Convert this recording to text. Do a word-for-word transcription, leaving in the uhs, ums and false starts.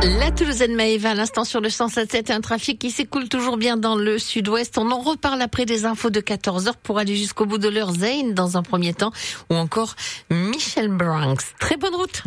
La Toulousaine Maëva, à l'instant sur le cent sept sept, un trafic qui s'écoule toujours bien dans le sud-ouest. On en reparle après des infos de quatorze heures pour aller jusqu'au bout de l'heure. Zayn dans un premier temps, ou encore Michel Branks. Très bonne route.